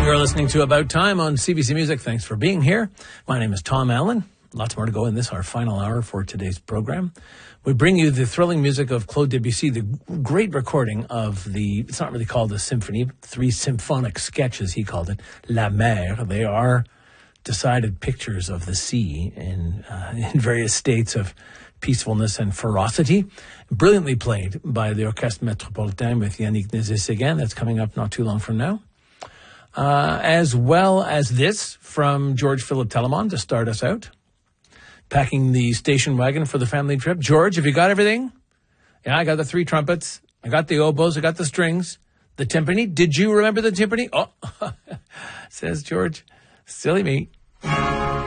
You're listening to About Time on CBC Music. Thanks for being here. My name is Tom Allen. Lots more to go in this, our final hour for today's program. We bring you the thrilling music of Claude Debussy, the great recording of it's not really called a symphony, 3 symphonic sketches, he called it, La Mer. They are decided pictures of the sea in various states of peacefulness and ferocity. Brilliantly played by the Orchestre Métropolitain with Yannick Nézet-Séguin. That's coming up not too long from now. As well as this from George Philip Telemann to start us out. Packing the station wagon for the family trip. George, have you got everything? Yeah, I got the 3 trumpets. I got the oboes. I got the strings. The timpani. Did you remember the timpani? Oh, says George. Silly me.